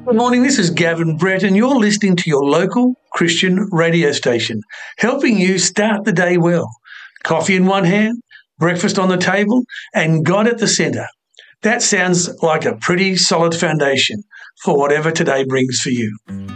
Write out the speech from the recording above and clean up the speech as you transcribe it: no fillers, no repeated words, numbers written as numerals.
Good morning, this is Gavin Brett, and you're listening to your local Christian radio station, helping you start the day well. Coffee in one hand, breakfast on the table, and God at the centre. That sounds like a pretty solid foundation for whatever today brings for you.